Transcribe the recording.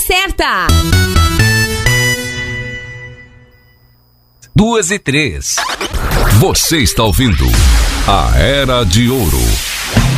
certa. 2 e 3. Você está ouvindo A Era de Ouro.